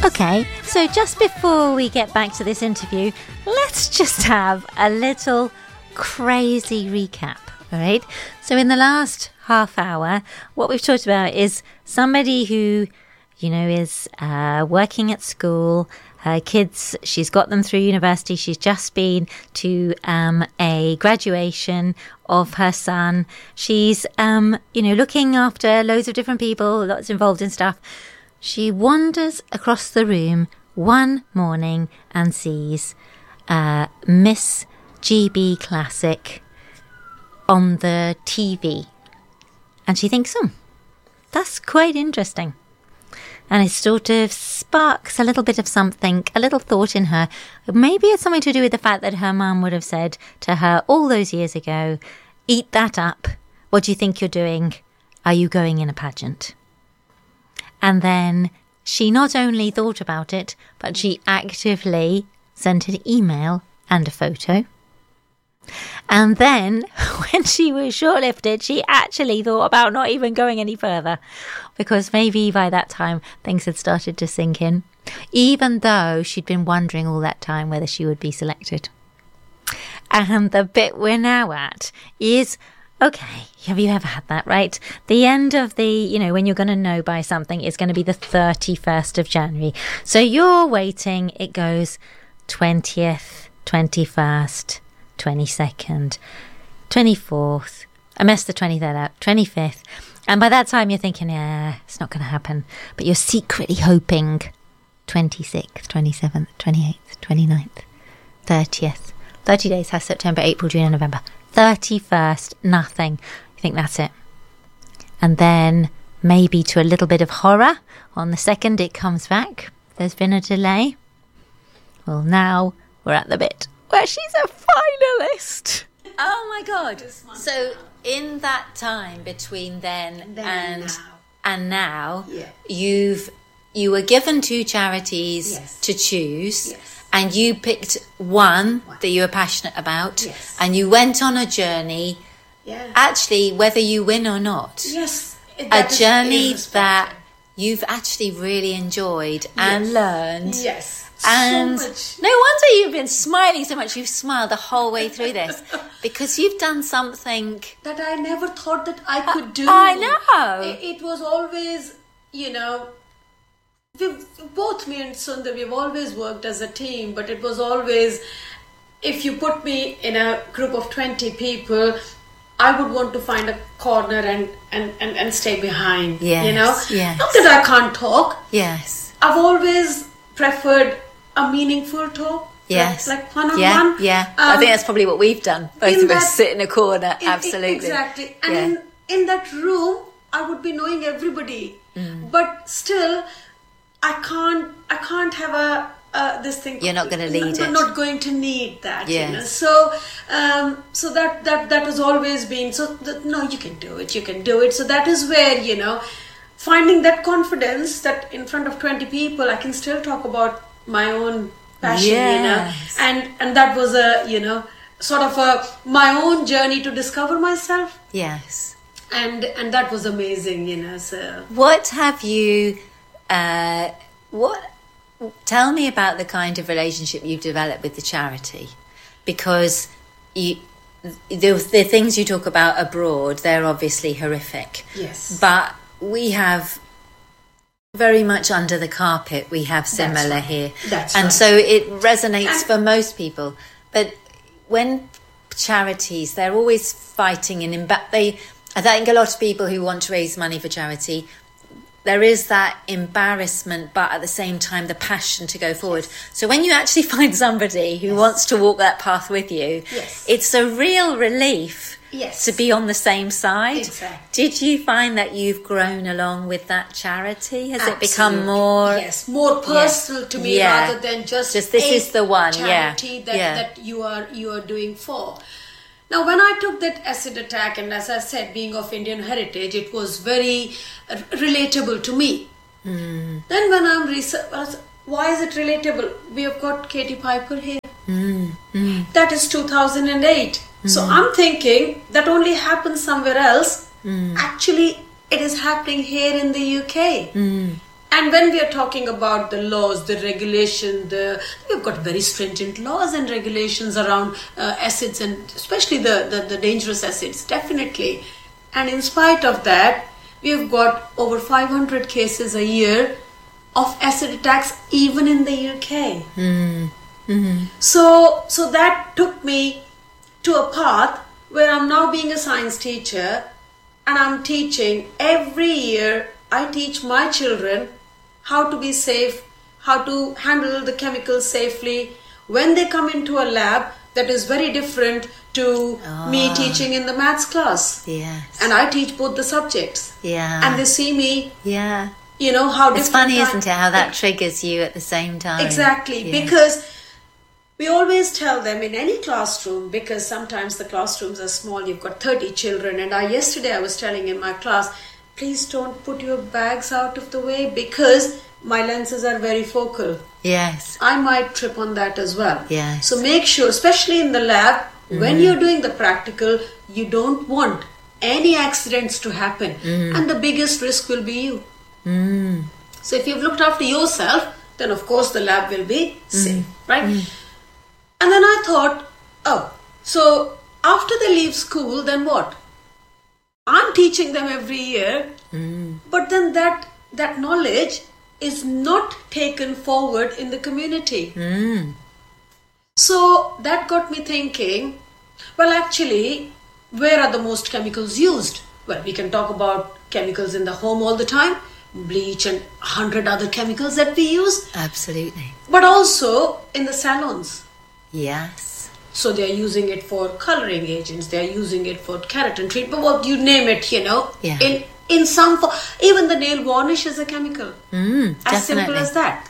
Okay, so just before we get back to this interview, let's just have a little crazy recap, all right? So in the last half hour, what we've talked about is somebody who, you know, is working at school. Her kids, she's got them through university. She's just been to a graduation of her son. She's, looking after loads of different people, lots involved in stuff. She wanders across the room one morning and sees Miss GB Classic on the TV. And she thinks, that's quite interesting. And it sort of sparks a little bit of something, a little thought in her. Maybe it's something to do with the fact that her mum would have said to her all those years ago, eat that up. What do you think you're doing? Are you going in a pageant? And then she not only thought about it, but she actively sent an email and a photo. And then, when she was shortlisted, she actually thought about not even going any further, because maybe by that time things had started to sink in, even though she'd been wondering all that time whether she would be selected. And the bit we're now at is, okay, have you ever had that, right? The end of the, when you're going to know by something is going to be the 31st of January. So you're waiting, it goes 20th, 21st, 22nd, 24th, I messed the 23rd out, 25th. And by that time you're thinking, it's not going to happen. But you're secretly hoping 26th, 27th, 28th, 29th, 30th. 30 days has September, April, June and November. 31st, nothing. You think that's it. And then maybe to a little bit of horror, on the 2nd it comes back. There's been a delay. Well, now we're at the bit where she's a finalist. Oh my God. So in that time between then and now, yeah. You were given 2 charities yes. to choose. Yes. And you picked one that you were passionate about, yes. and you went on a journey, yeah. actually, whether you win or not. Yes. A journey that you've actually really enjoyed yes. and learned. Yes. And so much. No wonder you've been smiling so much. You've smiled the whole way through this because you've done something that I never thought that I could do. I know. It was always, both me and Sundar, we've always worked as a team, but it was always, if you put me in a group of 20 people, I would want to find a corner and stay behind, yes, Yes. Not that I can't talk. Yes. I've always preferred a meaningful talk. Yes. Like one-on-one. Yeah. I think that's probably what we've done. Both of us sit in a corner. Absolutely. Exactly. And in that room, I would be knowing everybody. But still, I can't have this thing. You're not going to lead it. I'm not going to need that. Yes. So that has always been. No, you can do it. You can do it. So that is where finding that confidence that in front of 20 people, I can still talk about my own passion. Yes. And that was sort of my own journey to discover myself. Yes. And that was amazing. So what have you? Tell me about the kind of relationship you've developed with the charity, because the things you talk about abroad, they're obviously horrific. Yes. But we have very much under the carpet. We have similar here. That's and right. so it resonates for most people. But when charities, they're always fighting I think a lot of people who want to raise money for charity, there is that embarrassment, but at the same time, the passion to go forward. So when you actually find somebody who wants to walk that path with you, it's a real relief to be on the same side. Exactly. Did you find that you've grown along with that charity? Has it become more... Yes, more personal to me rather than just this is the one charity that you are doing for. Now, when I took that acid attack, and as I said, being of Indian heritage, it was very relatable to me. Then when I'm why is it relatable? We have got Katie Piper here. That is 2008. So I'm thinking that only happens somewhere else. Actually, it is happening here in the UK. And when we are talking about the laws, the regulation, we've got very stringent laws and regulations around acids, and especially the dangerous acids, definitely. And in spite of that, we've got over 500 cases a year of acid attacks, even in the UK. So that took me to a path where I'm now being a science teacher, and I'm teaching every year. I teach my children how to be safe, how to handle the chemicals safely when they come into a lab. That is very different to me teaching in the maths class. Yes. And I teach both the subjects. Yeah. And they see me. Yeah. You know how it's funny, isn't it, how that triggers you at the same time? Exactly, because we always tell them in any classroom, because sometimes the classrooms are small, you've got 30 children, and yesterday I was telling in my class, please don't put your bags out of the way, because my lenses are very focal. Yes. I might trip on that as well. Yes. So make sure, especially in the lab, when you're doing the practical, you don't want any accidents to happen. And the biggest risk will be you. So if you've looked after yourself, then of course the lab will be safe, right? And then I thought, so after they leave school, then what? I'm teaching them every year, but then that knowledge is not taken forward in the community. So that got me thinking, well, actually, where are the most chemicals used? Well, we can talk about chemicals in the home all the time, bleach and 100 other chemicals that we use. Absolutely. But also in the salons. Yes. So they are using it for coloring agents, they are using it for keratin treatment, what you name it, Yeah. In some form. Even the nail varnish is a chemical. As definitely. simple as that.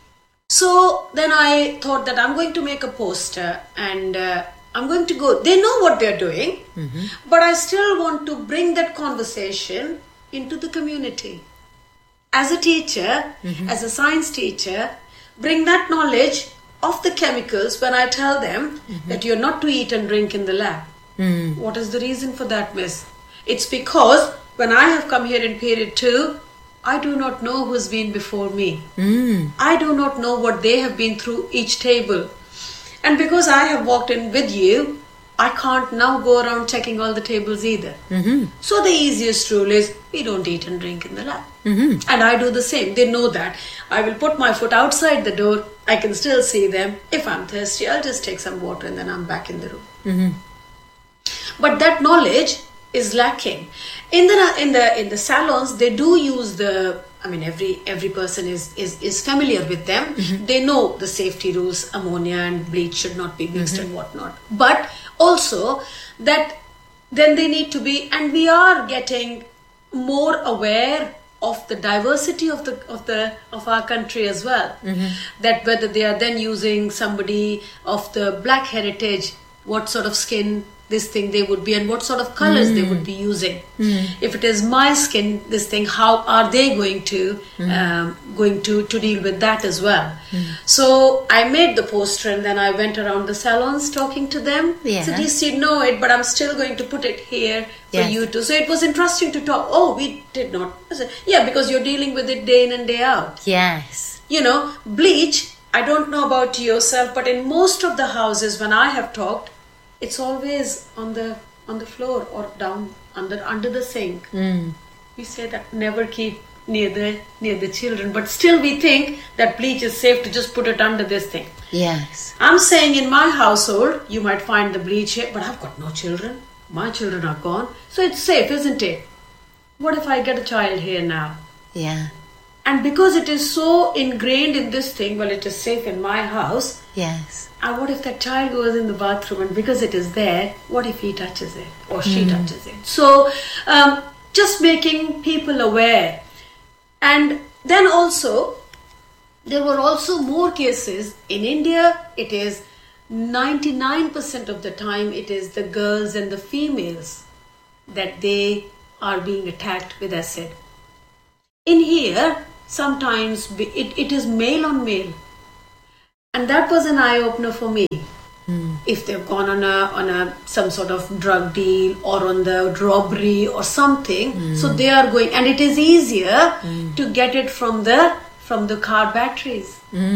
So then I thought that I'm going to make a poster, and I'm going to go. They know what they're doing, but I still want to bring that conversation into the community. As a teacher, as a science teacher, bring that knowledge of the chemicals when I tell them that you're not to eat and drink in the lab. What is the reason for that, miss? It's because when I have come here in period 2, I do not know who's been before me. I do not know what they have been through each table. And because I have walked in with you, I can't now go around checking all the tables either. So the easiest rule is, we don't eat and drink in the lab. And I do the same. They know that. I will put my foot outside the door. I can still see them. If I'm thirsty, I'll just take some water and then I'm back in the room. But that knowledge is lacking. In the salons, they do use every person is familiar with them. They know the safety rules, ammonia and bleach should not be mixed and whatnot. But also that then they need to be, and we are getting more aware of the diversity of our country as well. That whether they are then using somebody of the black heritage, what sort of skin this thing they would be and what sort of colors they would be using. If it is my skin, this thing, how are they going to deal with that as well? So I made the poster and then I went around the salons talking to them. So at least you know it, but I'm still going to put it here for you to. So it was interesting to talk. Oh, we did not. I said, yeah, because you're dealing with it day in and day out. Yes. Bleach, I don't know about yourself, but in most of the houses when I have talked, it's always on the floor or down under the sink. We say that never keep near the children, but still we think that bleach is safe to just put it under this thing. Yes. I'm saying in my household you might find the bleach here, but I've got no children. My children are gone, so it's safe, isn't it? What if I get a child here now? Yeah. And because it is so ingrained in this thing, well, it is safe in my house. Yes. And what if that child goes in the bathroom and because it is there, what if he touches it or she touches it? So just making people aware. And then also, there were also more cases. In India, it is 99% of the time, it is the girls and the females that they are being attacked with acid. In here, sometimes it is male on male. And that was an eye-opener for me. if they've gone on a some sort of drug deal or on the robbery or something. So they are going, and it is easier to get it from the car batteries.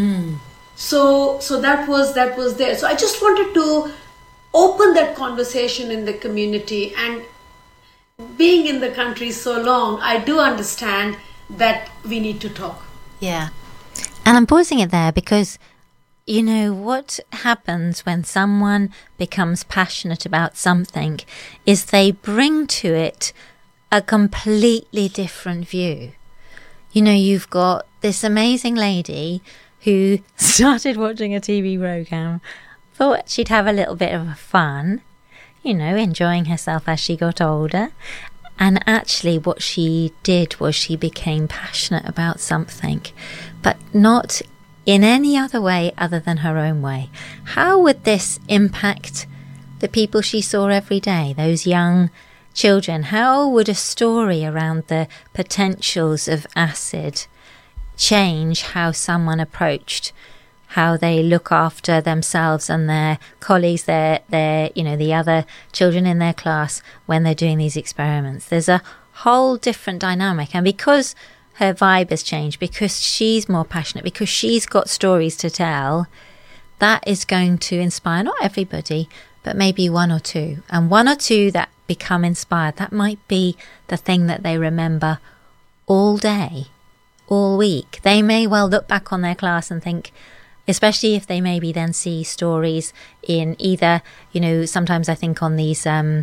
So that was there. So I just wanted to open that conversation in the community, and being in the country so long, I do understand that we need to talk. Yeah. And I'm pausing it there because, you know, what happens when someone becomes passionate about something is they bring to it a completely different view. You know, you've got this amazing lady who started watching a TV program, thought she'd have a little bit of fun, you know, enjoying herself as she got older. And actually what she did was she became passionate about something, but not in any other way other than her own way. How would this impact the people she saw every day, those young children? How would a story around the potentials of acid change how someone approached how they look after themselves and their colleagues, their you know, the other children in their class when they're doing these experiments? There's a whole different dynamic. And because her vibe has changed, because she's more passionate, because she's got stories to tell, that is going to inspire not everybody, but maybe one or two. And one or two that become inspired, that might be the thing that they remember all day, all week. They may well look back on their class and think, especially if they maybe then see stories in either, you know, sometimes I think on these, you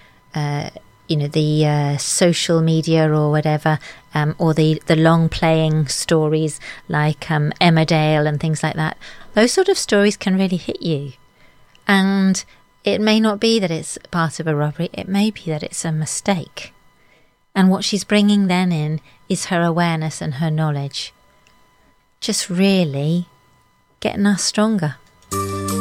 know, the social media or whatever, or the long playing stories like Emmerdale and things like that. Those sort of stories can really hit you. And it may not be that it's part of a robbery. It may be that it's a mistake. And what she's bringing then in is her awareness and her knowledge. Just really getting us stronger.